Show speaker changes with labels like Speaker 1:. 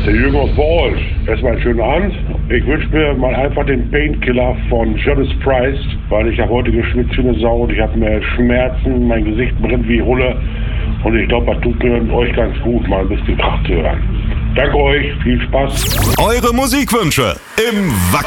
Speaker 1: ist der Jürgen aus Bold. Erstmal einen schönen Abend. Ich wünsche mir mal einfach den Painkiller von Judas Priest, weil ich habe heute geschwitzt wie eine Sau und ich habe mehr Schmerzen, mein Gesicht brennt wie Hulle und ich glaube, das tut mir euch ganz gut, mal ein bisschen Krach zu hören. Danke euch, viel Spaß.
Speaker 2: Eure Musikwünsche im